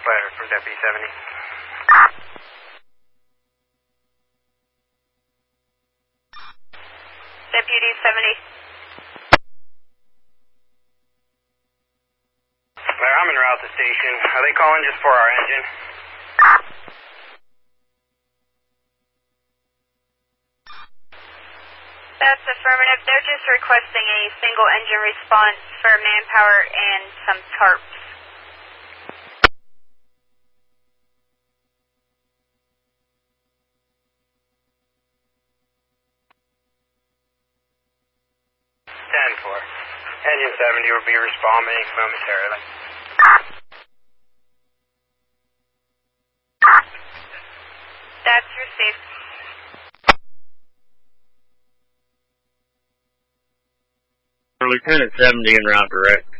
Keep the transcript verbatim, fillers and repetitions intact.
letter from Deputy seventy. Deputy seventy. Claire, I'm en route to station. Are they calling just for our engine? That's affirmative. They're just requesting a single engine response for manpower and some tarps. ten four. Engine seventy will be responding momentarily. That's received. Lieutenant seventy en route direct.